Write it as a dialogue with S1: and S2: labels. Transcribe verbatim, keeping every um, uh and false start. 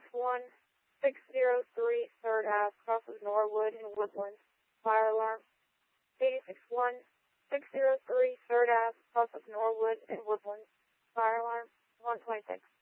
S1: one six zero three third Ave, cross of Norwood and Woodland. Fire alarm. eighty-six one six zero three third Ave, cross of Norwood and Woodland. Fire alarm. one twenty-six.